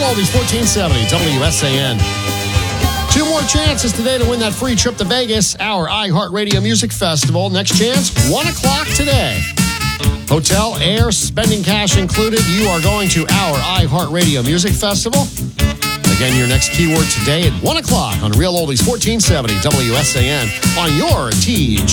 Oldies 1470 WSAN. 2 more chances today to win that free trip to Vegas, our iHeartRadio Music Festival. Next chance, 1 o'clock today. Hotel, air, spending cash included. You are going to our iHeartRadio Music Festival. Again, your next keyword today at 1 o'clock on Real Oldies 1470 WSAN on your TGFN.